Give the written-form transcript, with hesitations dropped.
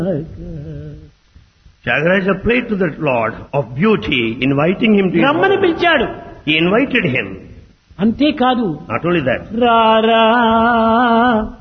Tyagaraja prayed to the Lord of beauty, inviting him to his రమ్మని home. పిలిచాడు. He invited him. అంతేకాదు Not only that, రారా